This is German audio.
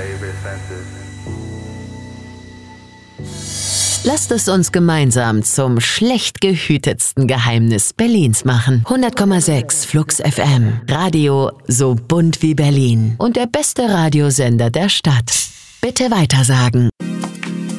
Lasst es uns gemeinsam zum schlecht gehütetsten Geheimnis Berlins machen. 100,6 Flux FM. Radio so bunt wie Berlin. Und der beste Radiosender der Stadt. Bitte weitersagen.